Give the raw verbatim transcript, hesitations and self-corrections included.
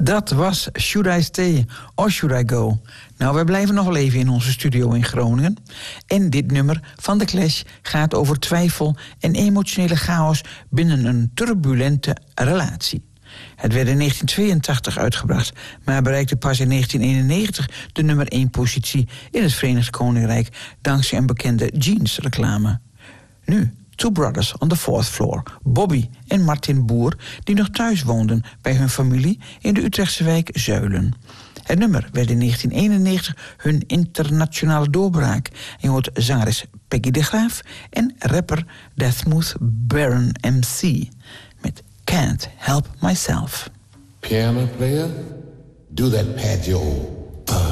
Dat was Should I Stay or Should I Go? Nou, wij blijven nog wel even in onze studio in Groningen. En dit nummer van The Clash gaat over twijfel en emotionele chaos binnen een turbulente relatie. Het werd in negentien tweeëntachtig uitgebracht, maar bereikte pas in negentien eenennegentig de nummer één positie in het Verenigd Koninkrijk dankzij een bekende jeans-reclame. Nu, Two Brothers on the Fourth Floor, Bobby en Martin Boer, die nog thuis woonden bij hun familie in de Utrechtse wijk Zuilen. Het nummer werd in negentien eenennegentig hun internationale doorbraak. En je hoort zangeres Peggy de Graaf en rapper Deathmooth Baron M C met Can't Help Myself. Piano player, do that Pat Joe.